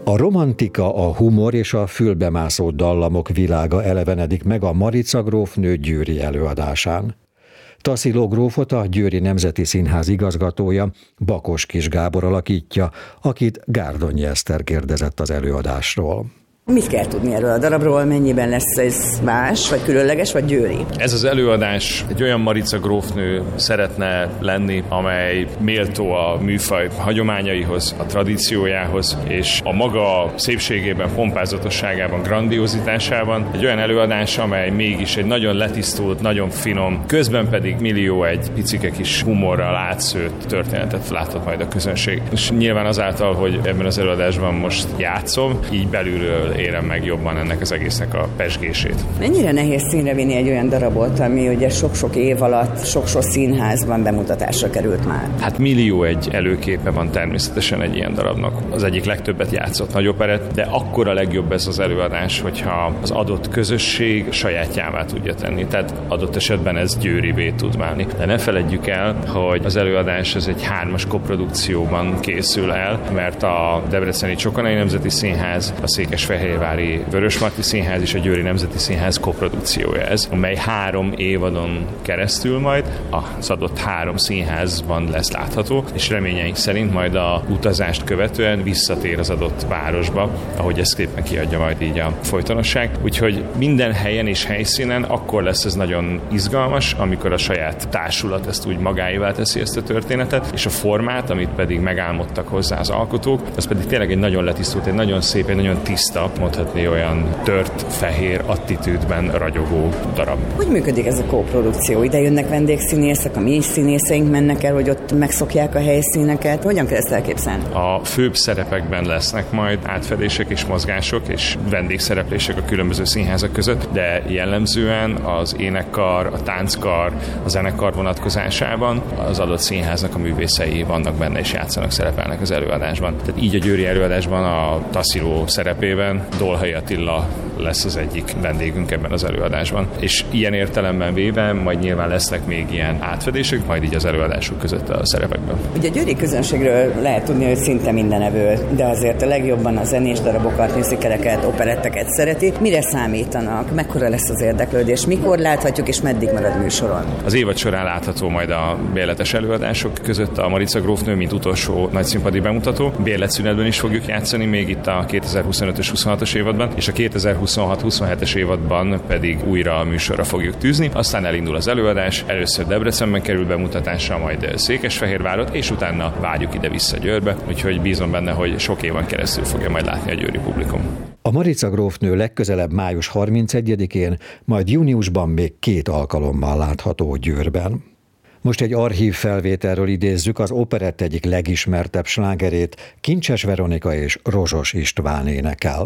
A romantika, a humor és a fülbemászó dallamok világa elevenedik meg a Marica grófnő győri előadásán. Tassilo grófot a Győri Nemzeti Színház igazgatója, Bakos Kis Gábor alakítja, akit Gárdonyi Eszter kérdezett az előadásról. Mit kell tudni erről a darabról, mennyiben lesz ez más, vagy különleges, vagy győri? Ez az előadás egy olyan Marica grófnő szeretne lenni, amely méltó a műfaj hagyományaihoz, a tradíciójához, és a maga szépségében, pompázatosságában, grandiozitásában. Egy olyan előadás, amely mégis egy nagyon letisztult, nagyon finom, közben pedig millió egy picike kis humorral átszőtt történetet láthat majd a közönség. És nyilván azáltal, hogy ebben az előadásban most játszom, így belülről érem meg jobban ennek az egésznek a pezsgését. Mennyire nehéz színre vinni egy olyan darabot, ami ugye sok-sok év alatt, sok-sok színházban bemutatásra került már? Hát millió egy előképe van természetesen egy ilyen darabnak. Az egyik legtöbbet játszott nagy operett, de akkor a legjobb ez az előadás, hogyha az adott közösség sajátjává tudja tenni. Tehát adott esetben ez győrivé tud válni. De ne feledjük el, hogy az előadás ez egy 3-as koprodukcióban készül el, mert a Debreceni Csokonai Nemzeti Színház, a Székesfehérvári Vörösmarty Színház és a Győri Nemzeti Színház koprodukciója ez, amely 3 évadon keresztül majd az adott 3 színházban lesz látható, és reményeink szerint majd a utazást követően visszatér az adott városba, ahogy ezt szépen kiadja majd így a folytonosság. Úgyhogy minden helyen és helyszínen akkor lesz ez nagyon izgalmas, amikor a saját társulat ezt úgy magáévá teszi ezt a történetet, és a formát, amit pedig megálmodtak hozzá az alkotók, az pedig tényleg egy nagyon letisztult, egy nagyon szép, egy nagyon tiszta, mondhatni olyan tört, fehér attitűdben ragyogó darab. Hogy működik ez a kóprodukció? Ide jönnek vendégszínészek, a mi színészeink mennek el, hogy ott megszokják a helyszíneket? Hogyan kell ezt elképzelni? A főbb szerepekben lesznek majd átfedések és mozgások és vendégszereplések a különböző színházak között, de jellemzően az énekkar, a tánckar, a zenekar vonatkozásában az adott színháznak a művészei vannak benne és játszanak, szerepelnek az előadásban. Tehát így a győri előadásban a Tassilo szerepében Dolhai Attila lesz az egyik vendégünk ebben az előadásban. És ilyen értelemben véve majd nyilván lesznek még ilyen átfedések, majd így az előadások között a szerepekben. Ugye a győri közönségről lehet tudni, hogy szinte mindenevő, de azért a legjobban a zenés darabokat, musicaleket, operetteket szereti. Mire számítanak? Mekkora lesz az érdeklődés? Mikor láthatjuk és meddig marad műsoron? Az évad során látható majd a bérletes előadások között a Marica grófnő, mint utolsó nagyszínpadi bemutató. Bérletszünetben is fogjuk játszani még itt a 2025-ös 26-os évadban, és a 2026-27-es évadban pedig újra a műsorra fogjuk tűzni. Aztán elindul az előadás, először Debrecenben kerül bemutatásra, majd Székesfehérvárot, és utána vágyjuk ide-vissza Győrbe, úgyhogy bízom benne, hogy sok éven keresztül fogja majd látni a győri publikum. A Marica grófnő legközelebb május 31-én, majd júniusban még 2 alkalommal látható Győrben. Most egy archív felvételről idézzük az operett egyik legismertebb slágerét, Kincses Veronika és Rozsos István énekel.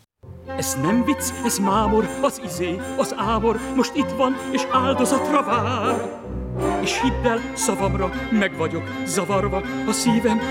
Ez nem vicc, ez mámor, az izé, az ámor, most itt van, és áldozatra vár. És hidd el szavamra, meg vagyok zavarva, a szívem